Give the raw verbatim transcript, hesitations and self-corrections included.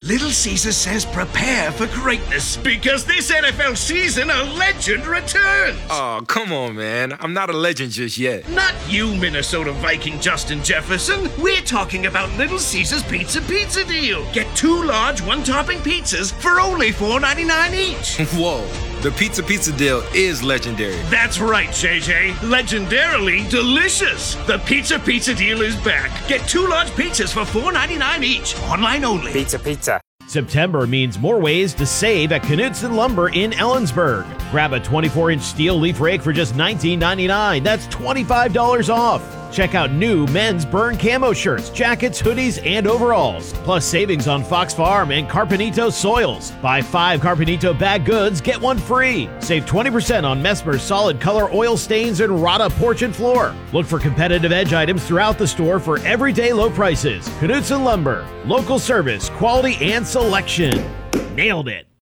Little Caesar says prepare for greatness because this N F L season a legend returns. Oh, come on, man. I'm not a legend just yet. Not you, Minnesota Viking Justin Jefferson. We're talking about Little Caesar's Pizza Pizza deal. Get two large one-topping pizzas for only four ninety-nine each. Whoa, the Pizza Pizza deal is legendary. That's right, J J. Legendarily delicious. The Pizza Pizza deal is back. Get two large pizzas for four ninety-nine each. Online only. Pizza Pizza. September means more ways to save at Knutson Lumber in Ellensburg. Grab a twenty-four inch steel leaf rake for just nineteen ninety-nine. That's twenty-five dollars off. Check out new men's burn camo shirts, jackets, hoodies, and overalls. Plus savings on Fox Farm and Carpenito soils. Buy five Carpenito bag goods, get one free. Save twenty percent on Messmer's solid color oil stains and Rada porch and floor. Look for competitive edge items throughout the store for everyday low prices. Knutson Lumber. Local service, quality, and selection. Nailed it.